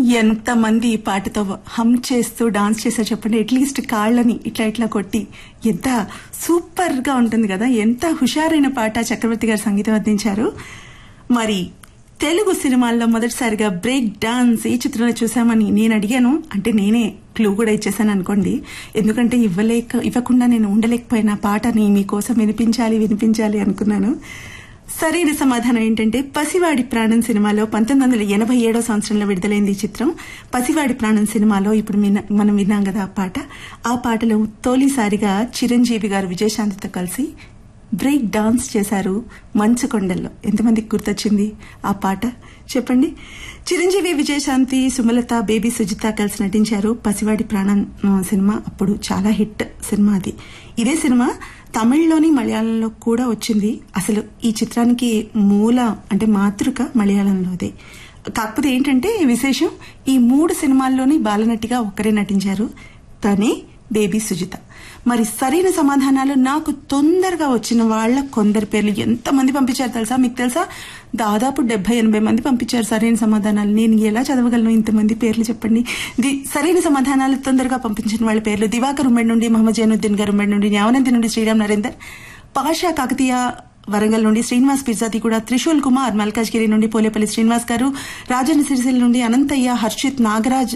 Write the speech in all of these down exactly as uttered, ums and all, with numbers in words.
ఎంత మంది ఈ పాటతో హమ్ చేస్తూ డాన్స్ చేశారు చెప్పండి. అట్లీస్ట్ కాళ్ళని ఇట్లా ఇట్లా కొట్టి ఎంత సూపర్ గా ఉంటుంది కదా. ఎంత హుషారైన పాట చక్రవర్తి గారు సంగీతం అందించారు. మరి తెలుగు సినిమాల్లో మొదటిసారిగా బ్రేక్ డాన్స్ ఏ చిత్రంలో చూసామని నేను అడిగాను. అంటే నేనే క్లూ కూడా ఇచ్చేసాను అనుకోండి. ఎందుకంటే ఇవ్వలేక ఇవ్వకుండా నేను ఉండలేకపోయిన పాటని మీకోసం వినిపించాలి వినిపించాలి అనుకున్నాను. సరైన సమాధానం ఏంటంటే పసివాడి ప్రాణం సినిమాలో పంతొమ్మిది వందల ఎనభై ఏడో సంవత్సరంలో విడుదలైంది ఈ చిత్రం. పసివాడి ప్రాణం సినిమాలో ఇప్పుడు మనం విన్నాం కదా ఆ పాట. ఆ పాటలో తొలిసారిగా చిరంజీవి గారు విజయశాంతితో కలిసి బ్రేక్ డాన్స్ చేశారు మంచుకొండల్లో. ఎంతమందికి గుర్తొచ్చింది ఆ పాట చెప్పండి. చిరంజీవి, విజయశాంతి, సుమలత, బేబీ సుజిత కలిసి నటించారు పసివాడి ప్రాణం సినిమా. అప్పుడు చాలా హిట్ సినిమా అది. ఇదే సినిమా తమిళ్లోని మలయాళంలో కూడా వచ్చింది. అసలు ఈ చిత్రానికి మూల అంటే మాతృక మలయాళంలోదే. కాకపోతే ఏంటంటే విశేషం, ఈ మూడు సినిమాల్లోని బాలనటిగా ఒక్కరే నటించారు, తనే బేబీ సుజిత. మరి సరైన సమాధానాలు నాకు తొందరగా వచ్చిన వాళ్ళ కొందరి పేర్లు ఎంతమంది పంపించారు తెలుసా? మీకు తెలుసా, దాదాపు డెబ్బై ఎనభై మంది పంపించారు సరైన సమాధానాలు. నేను ఎలా చదవగలను ఇంతమంది పేర్లు చెప్పండి. సరైన సమాధానాలు తొందరగా పంపించిన వాళ్ళ పేర్లు: దివాకర్ ఉమ్మడి నుండి, మహమ్మద్ జైనుద్దీన్ గారు ఉమ్మడి నుండి, న్యావనంతి నుండి శ్రీరామ్ నరేందర్, పాషా కాకతీయ వరంగల్ నుండి, శ్రీనివాస్ పిర్జాతి కూడా, త్రిశూల్ కుమార్ మల్కాజ్గిరి నుండి, పోలేపల్లి శ్రీనివాస్ గారు, రాజన్న సిరిసిల్ల నుండి, అనంతయ్య, హర్షిత్, నాగరాజ్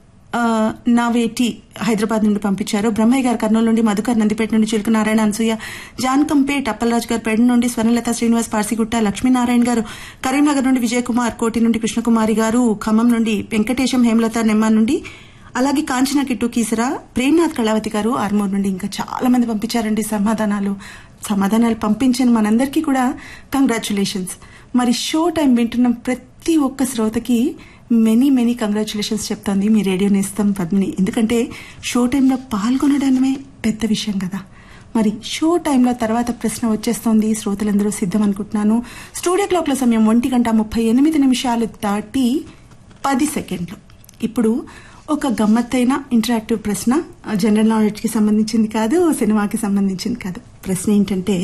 నావేటి హైదరాబాద్ నుండి పంపించారు. బ్రహ్మయ్య గారు కర్నూలు నుండి, మధుకర్ నందిపేట నుండి, చిలుక నారాయణ, అనసూయ, జాన్కంపేట్, అప్పలరాజు గారు పెడ నుండి, స్వర్ణలత, శ్రీనివాస్ పార్సిగుట్ట, లక్ష్మీనారాయణ గారు కరీంనగర్ నుండి, విజయ్ కుమార్ కోటి నుండి, కృష్ణకుమారి గారు ఖమ్మం నుండి, వెంకటేశం, హేమలత నెమ్మాన్ నుండి, అలాగే కాంచన కిట్టు కీసరా, ప్రేమ్నాథ్ కళావతి గారు ఆర్మూర్ నుండి. ఇంకా చాలా మంది పంపించారండి సమాధానాలు. సమాధానాలు పంపించిన మనందరికీ కూడా కంగ్రాచులేషన్స్. మరి షో టైం వింటున్న ప్రతి ఒక్క శ్రోతకి మెనీ మెనీ కంగ్రాచులేషన్స్ చెప్తోంది మీ రేడియో నేస్తం పద్మిని. ఎందుకంటే షో టైంలో పాల్గొనడమే పెద్ద విషయం కదా. మరి షో టైంలో తర్వాత ప్రశ్న వచ్చేస్తోంది. శ్రోతలందరూ సిద్ధం అనుకుంటున్నాను. స్టూడియో క్లాక్ల సమయం ఒంటి గంట ముప్పై ఎనిమిది నిమిషాలు దాటి పది సెకండ్లు. ఇప్పుడు ఒక గమ్మత్తైన ఇంటరాక్టివ్ ప్రశ్న. జనరల్ నాలెడ్జ్ కి సంబంధించింది కాదు, సినిమాకి సంబంధించింది కాదు. ప్రశ్న ఏంటంటే,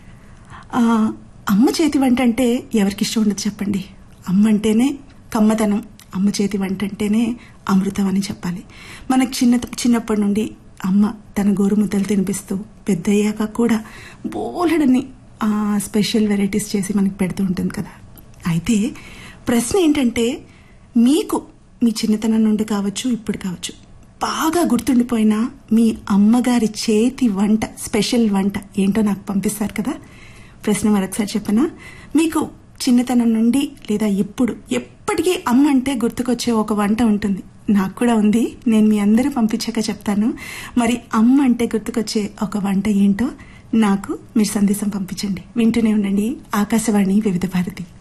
అమ్మ చేతి వంట అంటే ఎవరికి ఇష్టం ఉండదు చెప్పండి? అమ్మ అంటేనే కమ్మదనం, అమ్మ చేతి వంట అంటేనే అమృతం అని చెప్పాలి. మనకు చిన్న చిన్నప్పటి నుండి అమ్మ తన గోరుముద్దలు తినిపిస్తూ పెద్దయ్యాక కూడా బోలెడని స్పెషల్ వెరైటీస్ చేసి మనకి పెడుతూ ఉంటుంది కదా. అయితే ప్రశ్న ఏంటంటే, మీకు మీ చిన్నతనం నుండి కావచ్చు, ఇప్పుడు కావచ్చు, బాగా గుర్తుండిపోయిన మీ అమ్మగారి చేతి వంట, స్పెషల్ వంట ఏంటో నాకు పంపిస్తారు కదా. ప్రశ్న మరొకసారి చెప్పనా? మీకు చిన్నతనం నుండి లేదా ఎప్పుడు ఎప్పటికీ అమ్మ అంటే గుర్తుకొచ్చే ఒక వంట ఉంటుంది. నాకు కూడా ఉంది, నేను మీ అందరూ పంపించాక చెప్తాను. మరి అమ్మ అంటే గుర్తుకొచ్చే ఒక వంట ఏంటో నాకు మీరు సందేశం పంపించండి. వింటూనే ఉండండి ఆకాశవాణి వివిధ భారతి.